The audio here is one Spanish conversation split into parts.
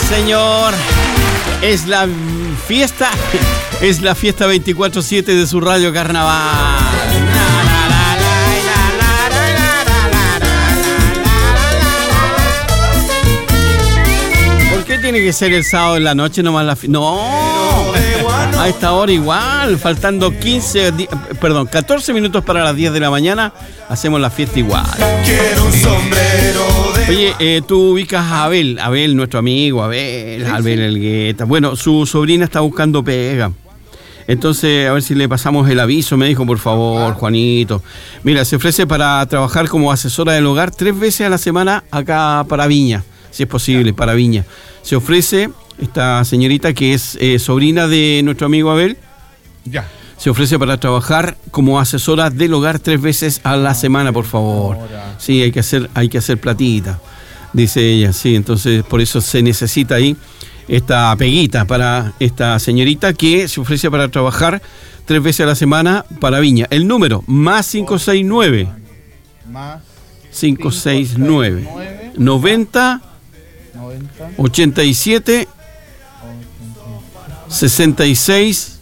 señor. Es la fiesta 24/7 de su radio Carnaval. ¿Por qué tiene que ser el sábado en la noche nomás la fiesta? No, a esta hora igual, faltando 14 minutos para las 10 de la mañana, hacemos la fiesta igual. Quiero un sombrero de... Oye, tú ubicas a Abel, nuestro amigo, Abel Elgueta. Bueno, su sobrina está buscando pega. Entonces, a ver si le pasamos el aviso, me dijo, por favor, Juanito. Mira, se ofrece para trabajar como asesora del hogar 3 veces a la semana acá para Viña, si es posible, para Viña. Se ofrece esta señorita que es sobrina de nuestro amigo Abel. Ya. Se ofrece para trabajar como asesora del hogar 3 veces a la semana, por favor. Sí, hay que hacer platita, dice ella. Sí, entonces por eso se necesita ahí esta peguita para esta señorita que se ofrece para trabajar 3 veces a la semana para Viña. El número, más 569. Más 569 90 87 66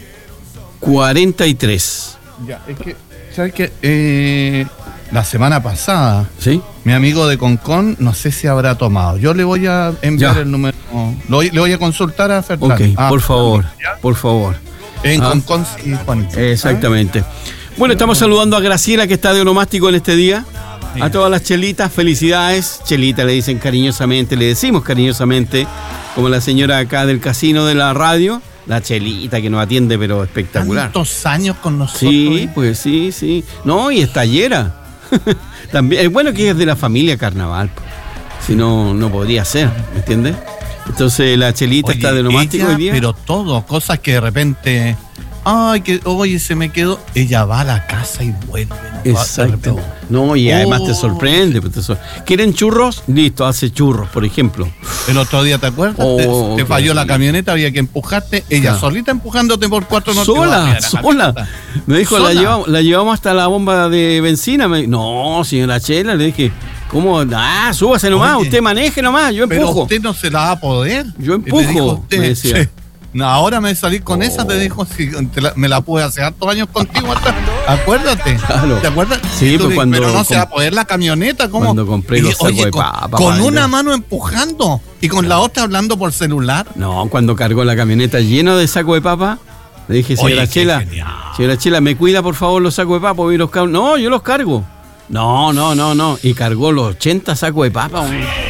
43. Ya, es que, ¿sabes qué? La semana pasada, ¿sí? Mi amigo de Concón, no sé si habrá tomado. Yo le voy a enviar el número. Le voy a consultar a Fernando. Ok, por favor, por favor. En Concón y Juanito. Exactamente. Bueno, estamos saludando a Graciela, que está de onomástico en este día. A todas las chelitas, felicidades. Chelita le dicen cariñosamente, le decimos cariñosamente, como la señora acá del casino de la radio. La Chelita que nos atiende, pero espectacular. ¿Tantos años con nosotros? Sí, pues sí. No, y es tallera. También, es bueno que es de la familia Carnaval. Si no, no podría ser, ¿me entiendes? Entonces la Chelita está de onomástico hoy día. Pero todo, cosas que de repente... Ay, que oye, se me quedó. Ella va a la casa y vuelve. Exacto. No, y además te sorprende. ¿Quieren churros? Listo, hace churros, por ejemplo. El otro día, ¿te acuerdas? Te falló la camioneta, había que empujarte. Ella solita empujándote por 4 noches. Sola. Me dijo, la llevamos hasta la bomba de benzina. No, señora Chela, le dije, ¿cómo? Súbase nomás, usted maneje nomás, yo empujo. Pero usted no se la va a poder. Yo empujo, me decía. Sí. No, ahora me salí con esa, te dijo, si me la pude hace hartos años contigo atrás. Acuérdate. Claro. ¿Te acuerdas? Sí, pues cuando... Pero no se va a poder la camioneta, ¿cómo? Cuando compré los sacos de papa. Con una mano empujando y con la otra hablando por celular. No, cuando cargó la camioneta llena de saco de papa, le dije, señora Chela, ¿me cuida por favor los sacos de papa? Y los cargo. No, yo los cargo. No. Y cargó los 80 sacos de papa.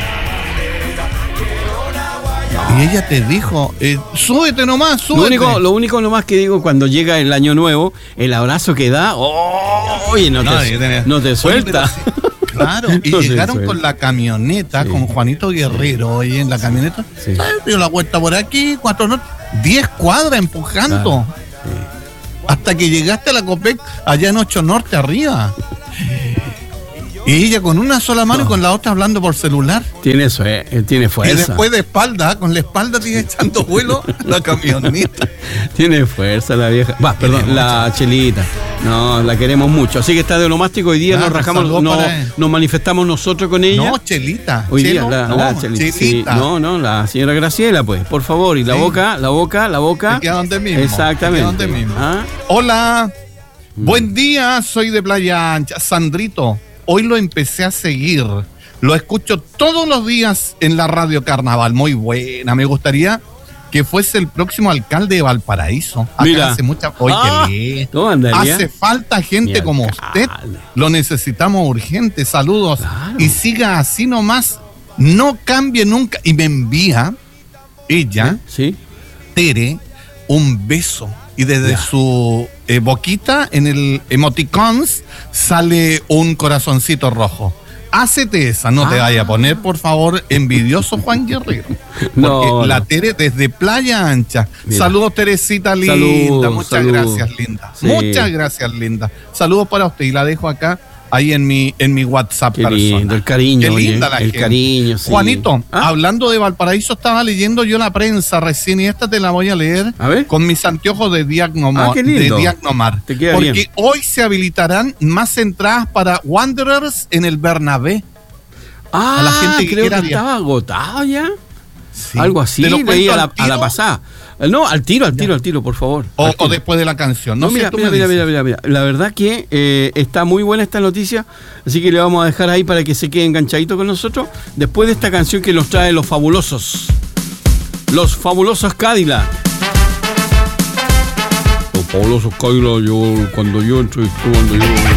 Y ella te dijo, súbete nomás, súbete. Lo único nomás que digo, cuando llega el año nuevo, el abrazo que da, oye, no te suelta. Claro, y llegaron con la camioneta, con Juanito Guerrero, ahí en la camioneta, dio la vuelta por aquí, 10 cuadras empujando. Claro. Hasta que llegaste a la Copec, allá en 8 Norte, arriba. Y ella con una sola mano y con la otra hablando por celular. Tiene fuerza. Y después de espalda, con la espalda tiene echando vuelo la camioneta. Tiene fuerza la vieja. La Chelita. No, la queremos mucho. Así que está de onomástico. Hoy día nos rajamos, nos manifestamos nosotros con ella. No, Chelita. Hoy día la Chelita. Sí, no, la señora Graciela, pues, por favor. Y la boca. Te queda donde mismo. Exactamente. Hola. Buen día, soy de Playa Ancha. Sandrito. Hoy lo empecé a seguir. Lo escucho todos los días en la radio Carnaval. Muy buena. Me gustaría que fuese el próximo alcalde de Valparaíso. Acá mira. Hace mucha... Oye, ¿cómo andaría? Hace falta gente como usted. Lo necesitamos urgente. Saludos. Claro. Y siga así nomás. No cambie nunca. Y me envía ella, Tere, un beso. Y desde su boquita, en el emoticons, sale un corazoncito rojo. Hácete esa, no te vaya a poner, por favor, envidioso Juan Guerrero. Porque la Tere desde Playa Ancha. Mira. Saludos, Teresita linda. Muchas gracias, linda. Sí. Muchas gracias, linda. Saludos para usted y la dejo acá, ahí en mi WhatsApp personal. Lindo, el cariño. Qué linda la gente. Cariño, sí. Juanito, hablando de Valparaíso, estaba leyendo yo la prensa recién y esta te la voy a leer con mis anteojos de Diagnomar. Qué lindo. Te queda porque bien. Hoy se habilitarán más entradas para Wanderers en el Bernabé. A la gente creo que estaba agotado ya. Sí. Algo así leí a la pasada. No, al tiro, por favor. O después de la canción. No, mira. La verdad que está muy buena esta noticia, así que le vamos a dejar ahí para que se quede enganchadito con nosotros. Después de esta canción que nos trae Los Fabulosos Cadillac. Los Fabulosos Cadillac, cuando yo entrevisté,